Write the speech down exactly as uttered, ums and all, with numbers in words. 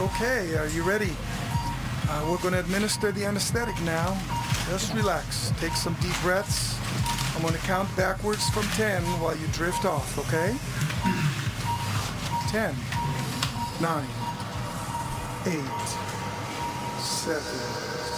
Okay, are you ready? Uh, we're going to administer the anesthetic now. Just relax. Take some deep breaths. I'm going to count backwards from ten while you drift off, okay? ten, nine, eight, seven,